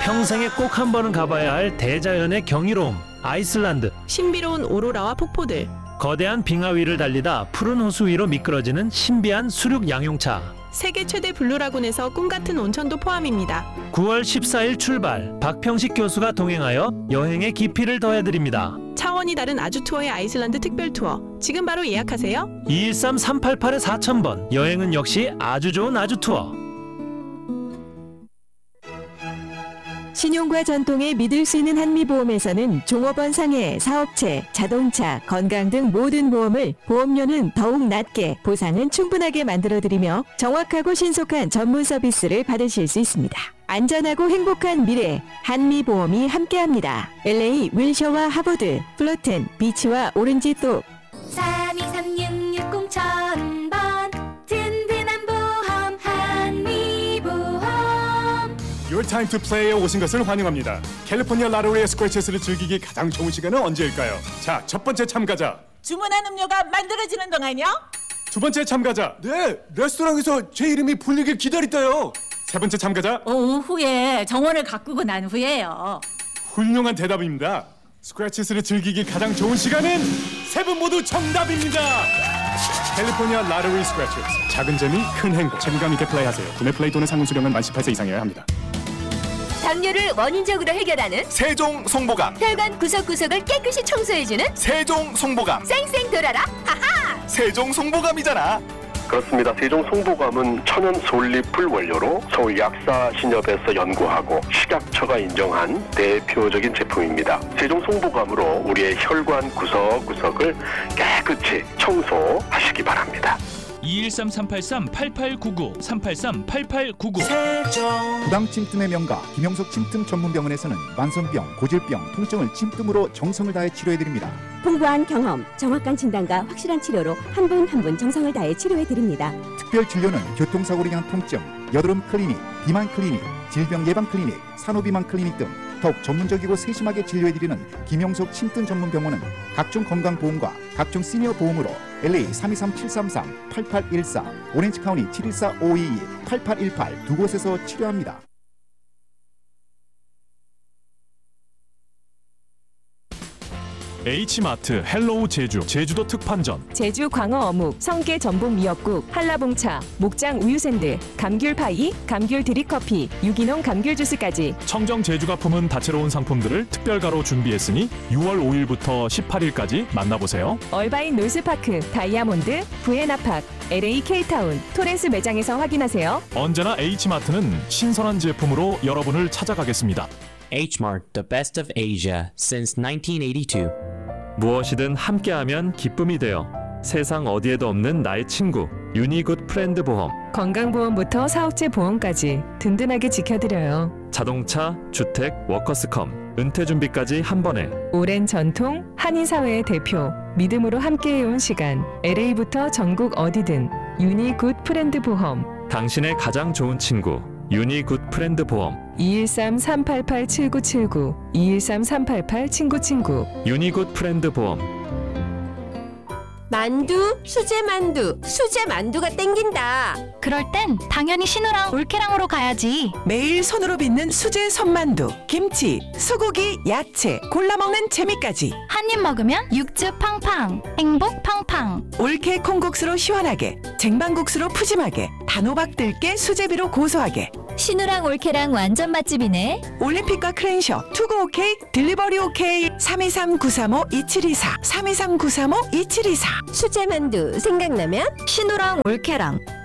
평생에 꼭 한 번은 가봐야 할 대자연의 경이로움, 아이슬란드. 신비로운 오로라와 폭포들. 거대한 빙하 위를 달리다 푸른 호수 위로 미끄러지는 신비한 수륙 양용차. 세계 최대 블루라군에서 꿈같은 온천도 포함입니다. 9월 14일 출발. 박평식 교수가 동행하여 여행의 깊이를 더해드립니다. 차원이 다른 아주 투어의 아이슬란드 특별 투어. 지금 바로 예약하세요. 213-388-4000번. 여행은 역시 아주 좋은 아주 투어. 신용과 전통에 믿을 수 있는 한미보험에서는 종업원 상해, 사업체, 자동차, 건강 등 모든 보험을 보험료는 더욱 낮게, 보상은 충분하게 만들어드리며 정확하고 신속한 전문 서비스를 받으실 수 있습니다. 안전하고 행복한 미래, 한미보험이 함께합니다. LA, 윌셔와 하버드, 플러튼, 비치와 오렌지 또 323660,000번 든든한 보험 한미보험. Your time to play에 오신 것을 환영합니다. 캘리포니아 라로리의 스크래치스를 즐기기 가장 좋은 시간은 언제일까요? 자, 첫 번째 참가자. 주문한 음료가 만들어지는 동안요? 두 번째 참가자. 네, 레스토랑에서 제 이름이 불리길 기다렸대요. 세 번째 참가자. 오후에 정원을 가꾸고 난 후에요. 훌륭한 대답입니다. 스크래치스를 즐기기 가장 좋은 시간은 세 분 모두 정답입니다. 캘리포니아 라로리 스크래치스. 작은 재미, 큰 행복. 책임감 있게 플레이하세요. 구매 플레이 또는 상품 수령은 만 18세 이상이어야 합니다. 당뇨를 원인적으로 해결하는 세종 송보감, 혈관 구석구석을 깨끗이 청소해주는 세종 송보감, 쌩쌩 돌아라 하하. 세종 송보감이잖아. 그렇습니다. 세종 송보감은 천연 솔잎을 원료로 서울 약사신협에서 연구하고 식약처가 인정한 대표적인 제품입니다. 세종 송보감으로 우리의 혈관 구석구석을 깨끗이 청소하시기 바랍니다. 213-383-8899 383-8899 부당 침뜸의 명가 김영석 침뜸 전문병원에서는 만성병, 고질병, 통증을 침뜸으로 정성을 다해 치료해드립니다. 풍부한 경험, 정확한 진단과 확실한 치료로 한 분 한 분 정성을 다해 치료해드립니다. 특별 진료는 교통사고로 인한 통증, 여드름 클리닉, 비만 클리닉, 질병 예방 클리닉, 산후비만 클리닉 등 더욱 전문적이고 세심하게 진료해드리는 김영석 침뜸 전문병원은 각종 건강보험과 각종 시니어 보험으로 LA 323-733-8814, 오렌지 카운티 714-522-8818 두 곳에서 치료합니다. H마트 헬로우 제주 제주도 특판전, 제주 광어 어묵, 성게 전복 미역국, 한라봉차, 목장 우유 샌드, 감귤 파이, 감귤 드립커피, 유기농 감귤 주스까지 청정 제주가 품은 다채로운 상품들을 특별가로 준비했으니 6월 5일부터 18일까지 만나보세요. 얼바인 놀스파크, 다이아몬드, 부에나팍, LA K타운, 토렌스 매장에서 확인하세요. 언제나 H마트는 신선한 제품으로 여러분을 찾아가겠습니다. H-Mart, the best of Asia since 1982. 무엇이든 함께하면 기쁨이 되어 세상 어디에도 없는 나의 친구 유니굿 프렌드 보험. 건강보험부터 사업체 보험까지 든든하게 지켜드려요. 자동차, 주택, 워커스컴, 은퇴준비까지 한 번에. 오랜 전통, 한인사회의 대표, 믿음으로 함께해온 시간. LA부터 전국 어디든 유니굿 프렌드 보험. 당신의 가장 좋은 친구 유니굿 프렌드 보험. 213-388-7979 213-388-친구친구 유니굿 프렌드 보험. 만두, 수제 만두가 땡긴다. 그럴 땐 당연히 신우랑 올케랑으로 가야지. 매일 손으로 빚는 수제 손만두, 김치, 소고기, 야채, 골라 먹는 재미까지. 한 입 먹으면 육즙 팡팡, 행복 팡팡. 올케 콩국수로 시원하게, 쟁반국수로 푸짐하게, 단호박 들깨 수제비로 고소하게. 신우랑 올케랑 완전 맛집이네. 올림픽과 크랜셔, 투고 오케이, 딜리버리 오케이. 323-935-2724 323-935-2724. 수제 만두 생각나면 신우랑 올케랑.